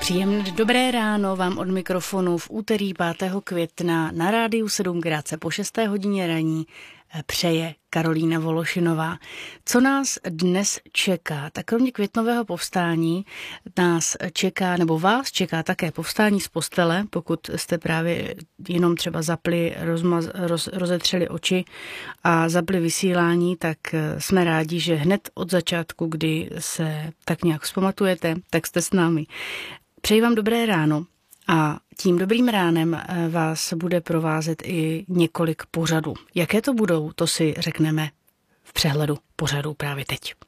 Příjemné dobré ráno vám od mikrofonu v úterý 5. května na Rádiu 7 krátce po 6. hodině raní přeje Karolína Vološinová. Co nás dnes čeká? Tak kromě květnového povstání nás čeká, nebo vás čeká také povstání z postele, pokud jste právě jenom třeba zapli, rozetřeli oči a zapli vysílání, tak jsme rádi, že hned od začátku, kdy se tak nějak vzpamatujete, tak jste s námi. Přeji vám dobré ráno a tím dobrým ránem vás bude provázet i několik pořadů. Jaké to budou, to si řekneme v přehledu pořadů právě teď.